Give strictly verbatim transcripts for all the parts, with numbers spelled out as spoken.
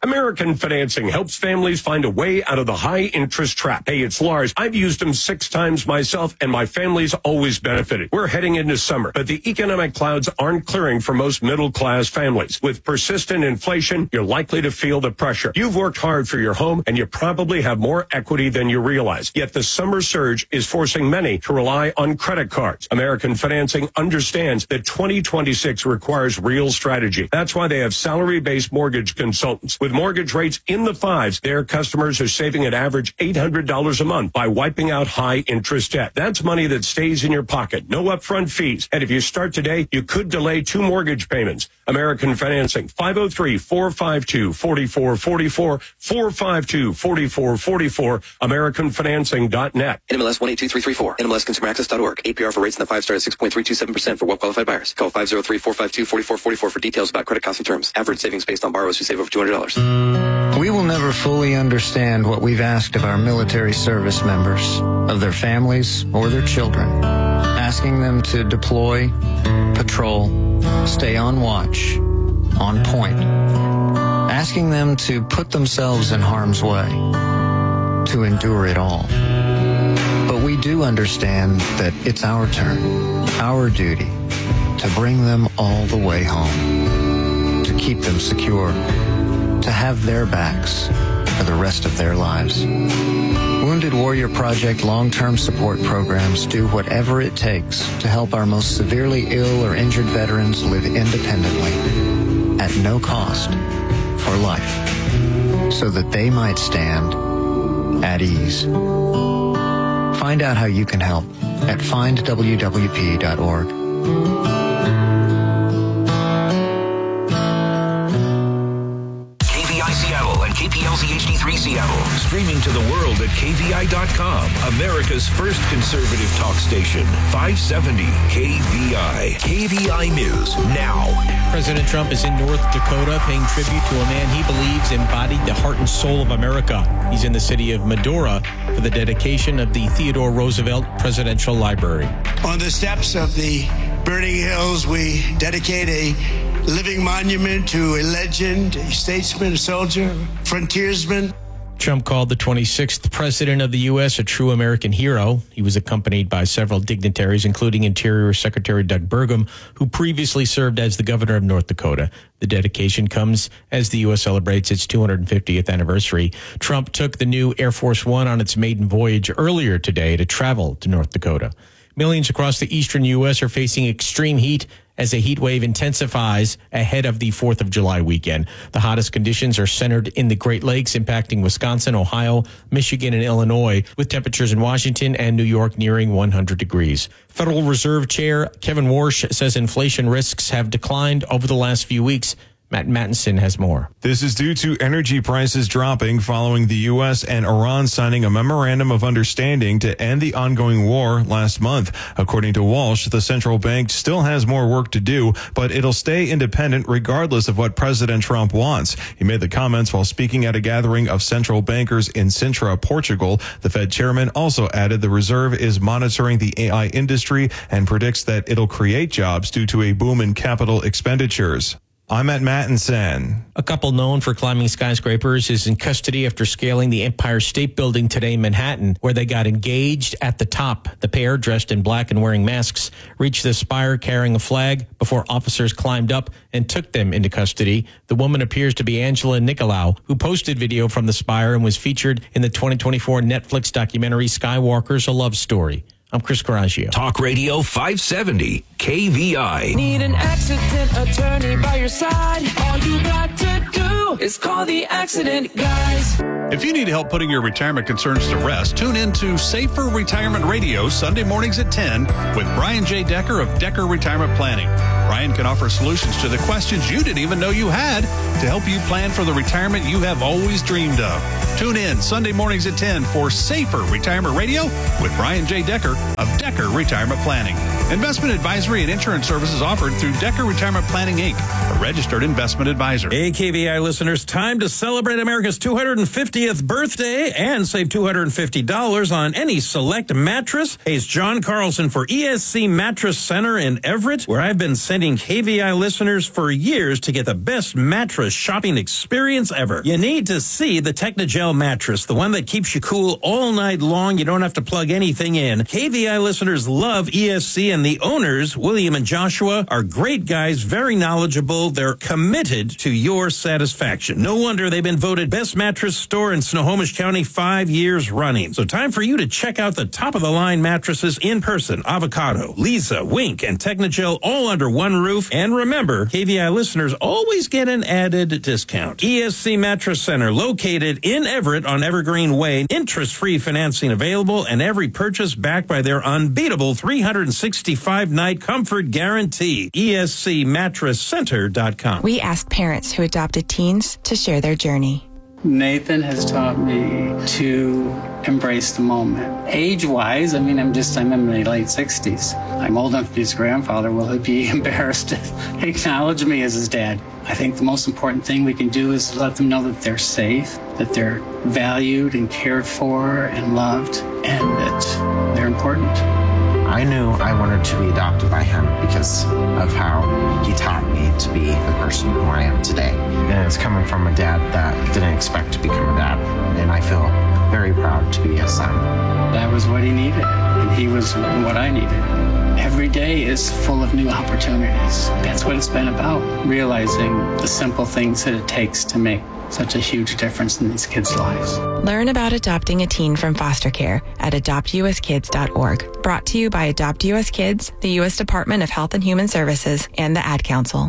American Financing helps families find a way out of the high-interest trap. Hey, it's Lars. I've used them six times myself, and my family's always benefited. We're heading into summer, but the economic clouds aren't clearing for most middle-class families. With persistent inflation, you're likely to feel the pressure. You've worked hard for your home, and you probably have more equity than you realize. Yet the summer surge is forcing many to rely on credit cards. American Financing understands that twenty twenty-six requires real strategy. That's why they have salary-based mortgage consultants. With mortgage rates in the fives, their customers are saving an average eight hundred dollars a month by wiping out high-interest debt. That's money that stays in your pocket, no upfront fees. And if you start today, you could delay two mortgage payments. American Financing, five oh three, four five two, four four four four, four five two, four four four four, american financing dot net. N M L S one eight two three three four, N M L S consumer access dot org. A P R for rates in the five star at six point three two seven percent for well-qualified buyers. Call five oh three, four five two, four four four four for details about credit costs and terms. Average savings based on borrowers who save over two hundred dollars. We will never fully understand what we've asked of our military service members, of their families or their children, asking them to deploy, patrol, stay on watch, on point, asking them to put themselves in harm's way, to endure it all. But we do understand that it's our turn, our duty, to bring them all the way home, to keep them secure, to have their backs for the rest of their lives. Wounded Warrior Project long-term support programs do whatever it takes to help our most severely ill or injured veterans live independently, at no cost, for life, so that they might stand at ease. Find out how you can help at find w w p dot org. K P L Z H D three Seattle. Streaming to the world at K V I dot com. America's first conservative talk station. five seventy K V I. K V I News now. President Trump is in North Dakota paying tribute to a man he believes embodied the heart and soul of America. He's in the city of Medora for the dedication of the Theodore Roosevelt Presidential Library. On the steps of the Burning Hills, we dedicate a living monument to a legend, a statesman, a soldier, frontiersman. Trump called the twenty-sixth president of the U S a true American hero. He was accompanied by several dignitaries, including Interior Secretary Doug Burgum, who previously served as the governor of North Dakota. The dedication comes as the U S celebrates its two hundred fiftieth anniversary. Trump took the new Air Force One on its maiden voyage earlier today to travel to North Dakota. Millions across the eastern U S are facing extreme heat as a heat wave intensifies ahead of the fourth of July weekend. The hottest conditions are centered in the Great Lakes, impacting Wisconsin, Ohio, Michigan, and Illinois, with temperatures in Washington and New York nearing one hundred degrees. Federal Reserve Chair Kevin Warsh says inflation risks have declined over the last few weeks. Matt Mattinson has more. This is due to energy prices dropping following the U S and Iran signing a memorandum of understanding to end the ongoing war last month. According to Walsh, the central bank still has more work to do, but it'll stay independent regardless of what President Trump wants. He made the comments while speaking at a gathering of central bankers in Sintra, Portugal. The Fed chairman also added the reserve is monitoring the A I industry and predicts that it'll create jobs due to a boom in capital expenditures. I'm at Mattinson. A couple known for climbing skyscrapers is in custody after scaling the Empire State Building today in Manhattan, where they got engaged at the top. The pair, dressed in black and wearing masks, reached the spire carrying a flag before officers climbed up and took them into custody. The woman appears to be Angela Nicolau, who posted video from the spire and was featured in the twenty twenty-four Netflix documentary Skywalker's A Love Story. I'm Chris Coraggio. Talk Radio five seventy K V I. Need an accident attorney by your side? All you got to do is call the Accident Guys. If you need help putting your retirement concerns to rest, tune in to Safer Retirement Radio Sunday mornings at ten with Brian J. Decker of Decker Retirement Planning. Brian can offer solutions to the questions you didn't even know you had to help you plan for the retirement you have always dreamed of. Tune in Sunday mornings at ten for Safer Retirement Radio with Brian J. Decker of Decker Retirement Planning. Investment advisory and insurance services offered through Decker Retirement Planning, Incorporated, a registered investment advisor. Hey, K V I listeners, time to celebrate America's two hundred fiftieth birthday and save two hundred fifty dollars on any select mattress. Hey, it's John Carlson for E S C Mattress Center in Everett, where I've been sending K V I listeners for years to get the best mattress shopping experience ever. You need to see the Technogel mattress, the one that keeps you cool all night long. You don't have to plug anything in. K V I listeners love E S C, and the owners, William and Joshua, are great guys, very knowledgeable. They're committed to your satisfaction. No wonder they've been voted best mattress store in Snohomish County five years running. So time for you to check out the top-of-the-line mattresses in person. Avocado, Lisa, Wink, and Technogel all under one roof. And remember, K V I listeners always get an added discount. E S C Mattress Center, located in Everett on Evergreen Way. Interest-free financing available, and every purchase backed by their unbeatable three hundred sixty-five night comfort guarantee. E S C mattress center dot com. We ask parents who adopted teens to share their journey. Nathan has taught me to embrace the moment. Age-wise, I mean, I'm just, I'm in my late sixties. I'm old enough to be his grandfather. Will he be embarrassed to acknowledge me as his dad? I think the most important thing we can do is let them know that they're safe, that they're valued and cared for and loved, and that they're important. I knew I wanted to be adopted by him because of how he taught me to be the person who I am today. And it's coming from a dad that didn't expect to become a dad. And I feel very proud to be his son. That was what he needed, and he was what I needed. Every day is full of new opportunities. That's what it's been about, realizing the simple things that it takes to make such a huge difference in these kids' lives. Learn about adopting a teen from foster care at adopt u s kids dot org. Brought to you by Adopt U S Kids, the U S Department of Health and Human Services, and the Ad Council.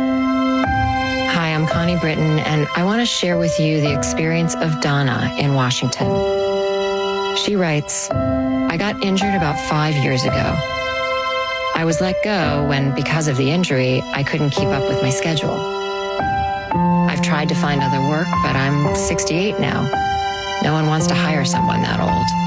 Hi, I'm Connie Britton, and I want to share with you the experience of Donna in Washington. She writes, I got injured about five years ago. I was let go when, because of the injury, I couldn't keep up with my schedule. I've tried to find other work, but I'm sixty-eight now. No one wants to hire someone that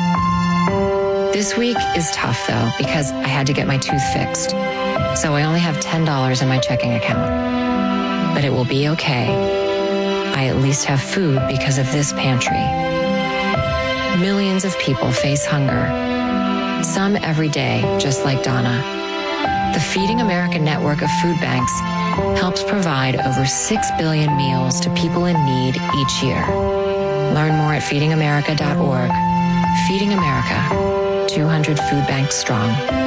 old. This week is tough, though, because I had to get my tooth fixed. So I only have ten dollars in my checking account. But it will be okay. I at least have food because of this pantry. Millions of people face hunger. Some every day, just like Donna. The Feeding America network of food banks helps provide over six billion meals to people in need each year. Learn more at feeding america dot org. Feeding America, two hundred food banks strong.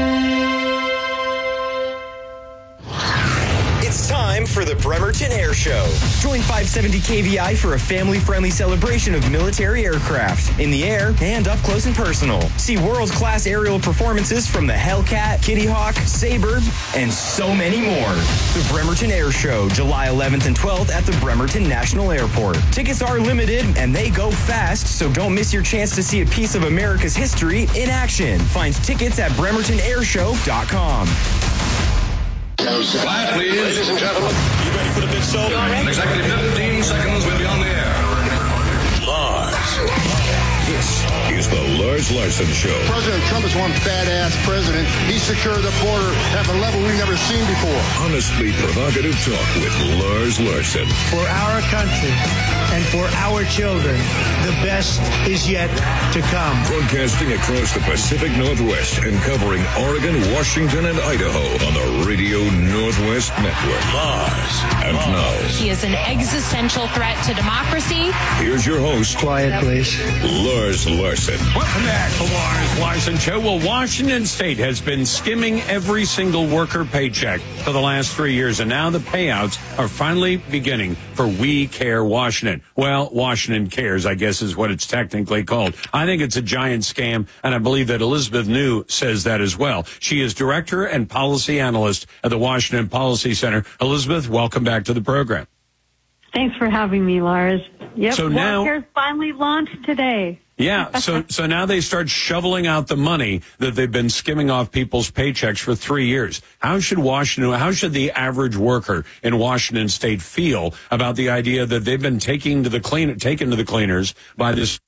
It's time for the Bremerton Air Show. Join five seventy K V I for a family-friendly celebration of military aircraft in the air and up close and personal. See world-class aerial performances from the Hellcat, Kitty Hawk, Sabre, and so many more. The Bremerton Air Show, July eleventh and twelfth at the Bremerton National Airport. Tickets are limited and they go fast, so don't miss your chance to see a piece of America's history in action. Find tickets at bremerton air show dot com. Quiet, please. Ladies and gentlemen. You ready for the big show? In exactly fifteen seconds, we'll be on the air. Lars. This is the Lars Larson Show. President Trump is one badass president. He secured the border at a level we've never seen before. Honestly provocative talk with Lars Larson. For our country and for our children, the best is yet to come. Broadcasting across the Pacific Northwest and covering Oregon, Washington, and Idaho on the Radio Northwest Network. Lars. And now. He is an existential threat to democracy. Here's your host. Quiet, please. Lars Larson. Welcome back to Lars Larson Show. Well, Washington State has been skimming every single worker paycheck for the last three years, and now the payouts are finally beginning for We Care Washington. Well, Washington Cares, I guess, is what it's technically called. I think it's a giant scam, and I believe that Elizabeth New says that as well. She is director and policy analyst at the Washington Policy Center. Elizabeth, welcome back to the program. Thanks for having me, Lars. Yep, so now, WellCare's finally launched today. Yeah, so so now they start shoveling out the money that they've been skimming off people's paychecks for three years. How should Washington, how should the average worker in Washington State feel about the idea that they've been taking to the clean, taken to the cleaners by this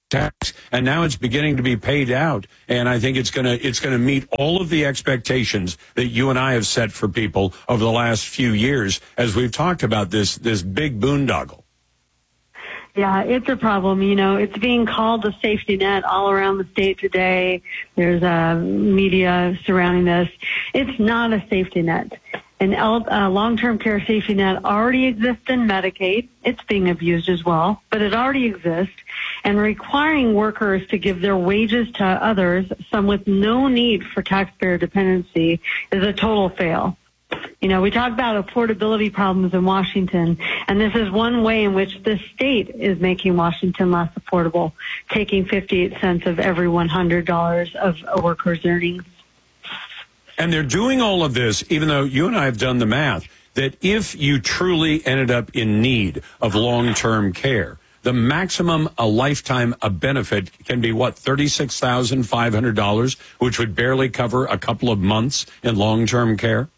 tax, and now it's beginning to be paid out. And I think it's going to it's going to meet all of the expectations that you and I have set for people over the last few years as we've talked about this this big boondoggle. Yeah, it's a problem. You know, it's being called a safety net all around the state today. There's uh, media surrounding this. It's not a safety net. An uh, long-term care safety net already exists in Medicaid. It's being abused as well, but it already exists. And requiring workers to give their wages to others, some with no need for taxpayer dependency, is a total fail. You know, we talk about affordability problems in Washington, and this is one way in which this state is making Washington less affordable, taking fifty-eight cents of every one hundred dollars of a worker's earnings. And they're doing all of this, even though you and I have done the math, that if you truly ended up in need of long-term care, the maximum a lifetime a benefit can be, what, thirty-six thousand five hundred dollars, which would barely cover a couple of months in long-term care?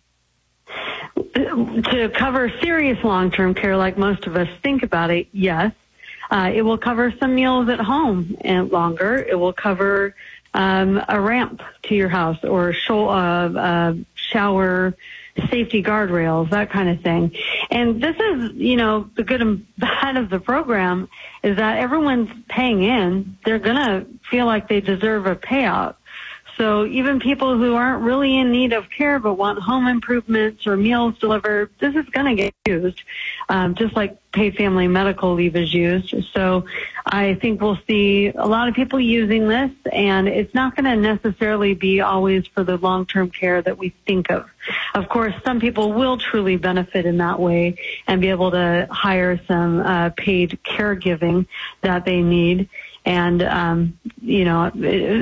To cover serious long-term care, like most of us think about it, yes. Uh, it will cover some meals at home and longer. It will cover um, a ramp to your house or sh- uh, uh, shower, safety guardrails, that kind of thing. And this is, you know, the good and bad of the program is that everyone's paying in. They're going to feel like they deserve a payout. So even people who aren't really in need of care but want home improvements or meals delivered, this is going to get used, um, just like paid family medical leave is used. So I think we'll see a lot of people using this, and it's not going to necessarily be always for the long-term care that we think of. Of course, some people will truly benefit in that way and be able to hire some uh, paid caregiving that they need. And, um, you know,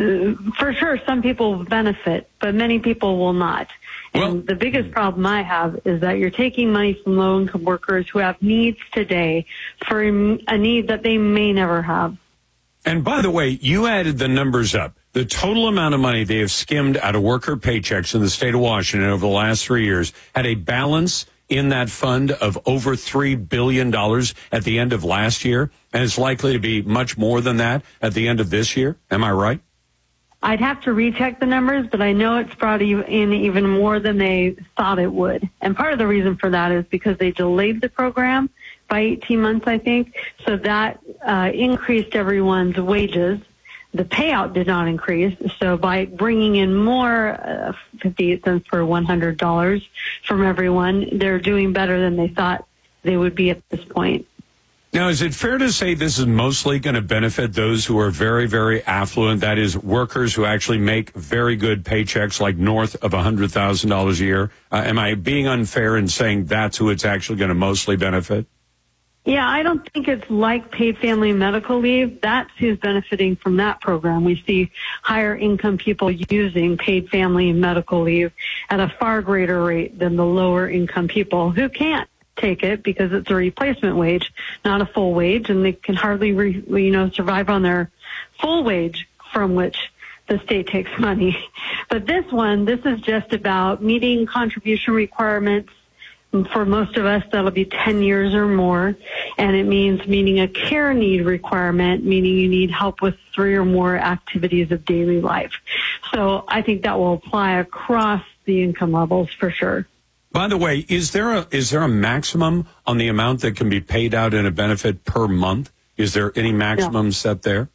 for sure, some people benefit, but many people will not. And well, the biggest problem I have is that you're taking money from low-income workers who have needs today for a need that they may never have. And by the way, you added the numbers up. The total amount of money they have skimmed out of worker paychecks in the state of Washington over the last three years had a balance in that fund of over three billion dollars at the end of last year, and it's likely to be much more than that at the end of this year. Am I right? I'd have to recheck the numbers, but I know it's brought in even more than they thought it would. And part of the reason for that is because they delayed the program by eighteen months, I think, so that uh, increased everyone's wages. The payout did not increase, so by bringing in more, uh, fifty-eight cents per one hundred dollars from everyone, they're doing better than they thought they would be at this point. Now, is it fair to say this is mostly going to benefit those who are very, very affluent, that is, workers who actually make very good paychecks, like north of one hundred thousand dollars a year? Uh, am I being unfair in saying that's who it's actually going to mostly benefit? Yeah, I don't think it's like paid family medical leave. That's who's benefiting from that program. We see higher income people using paid family medical leave at a far greater rate than the lower income people who can't take it because it's a replacement wage, not a full wage, and they can hardly, re, you know, survive on their full wage from which the state takes money. But this one, this is just about meeting contribution requirements. For most of us, that'll be ten years or more, and it means meeting a care need requirement, meaning you need help with three or more activities of daily life. So I think that will apply across the income levels for sure. By the way, is there a is there a maximum on the amount that can be paid out in a benefit per month? Is there any maximum no. set there?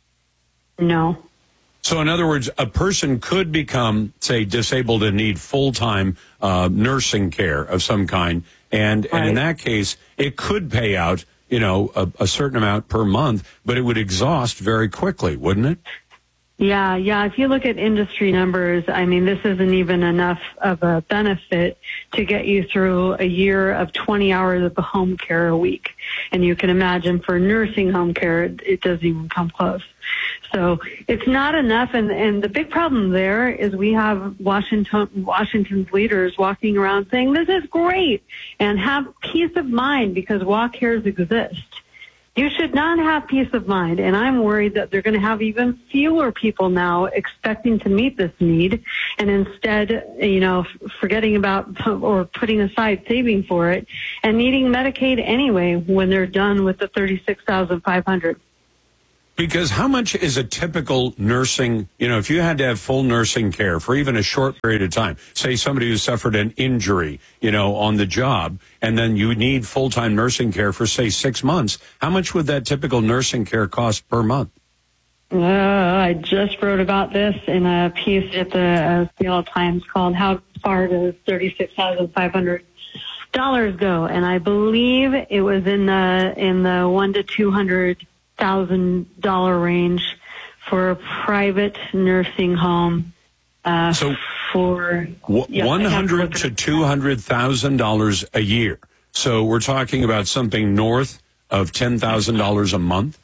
No. So in other words, a person could become, say, disabled and need full-time uh, nursing care of some kind. And, right. and in that case, it could pay out, you know, a, a certain amount per month, but it would exhaust very quickly, wouldn't it? Yeah, yeah. If you look at industry numbers, I mean, this isn't even enough of a benefit to get you through a year of twenty hours of home care a week. And you can imagine for nursing home care, it, it doesn't even come close. So it's not enough. And, and the big problem there is we have Washington, Washington's leaders walking around saying, this is great, and have peace of mind because walk cares exist. You should not have peace of mind, and I'm worried that they're going to have even fewer people now expecting to meet this need, and instead, you know, forgetting about or putting aside saving for it, and needing Medicaid anyway when they're done with the thirty-six thousand five hundred dollars. Because how much is a typical nursing, you know, if you had to have full nursing care for even a short period of time, say somebody who suffered an injury, you know, on the job, and then you need full-time nursing care for, say, six months, how much would that typical nursing care cost per month? Uh, I just wrote about this in a piece at the uh, Seattle Times called "How Far Does thirty-six thousand five hundred dollars Go?" And I believe it was in the in the one to two hundred thousand dollar range for a private nursing home. Uh, so for yeah, one hundred to two hundred thousand dollars a year. So we're talking about something north of ten thousand dollars a month.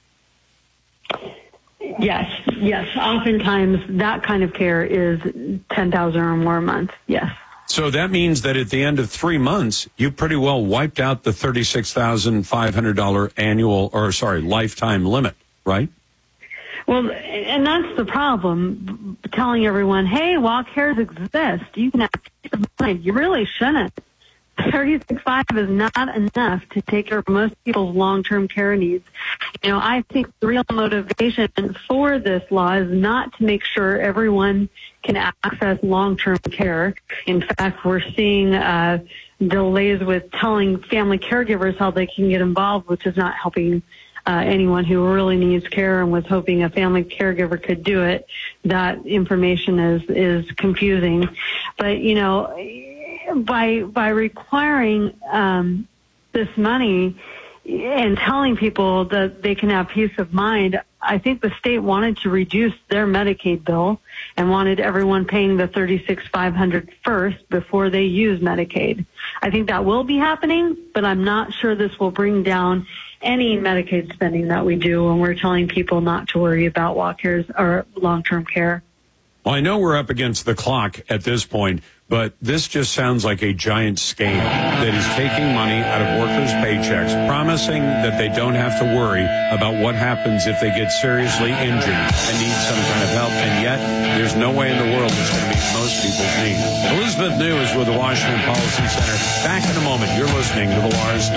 Yes, yes. Oftentimes that kind of care is ten thousand or more a month. Yes. So that means that at the end of three months, you pretty well wiped out the thirty-six thousand five hundred dollars annual, or sorry, lifetime limit, right? Well, and that's the problem, telling everyone, hey, while cares exist, you can have peace of mind. You really shouldn't. thirty-six point five is not enough to take care of most people's long-term care needs. You know, I think the real motivation for this law is not to make sure everyone can access long-term care. In fact, we're seeing uh, delays with telling family caregivers how they can get involved, which is not helping uh, anyone who really needs care and was hoping a family caregiver could do it. That information is, is confusing. But, you know, by by requiring um, this money and telling people that they can have peace of mind, I think the state wanted to reduce their Medicaid bill and wanted everyone paying the thirty-six thousand five hundred dollars first before they use Medicaid. I think that will be happening, but I'm not sure this will bring down any Medicaid spending that we do when we're telling people not to worry about walk cares or long-term care. Well, I know we're up against the clock at this point, but this just sounds like a giant scam that is taking money out of workers' paychecks, promising that they don't have to worry about what happens if they get seriously injured and need some kind of help. And yet, there's no way in the world it's going to meet most people's needs. Elizabeth New is with the Washington Policy Center. Back in a moment. You're listening to the Lars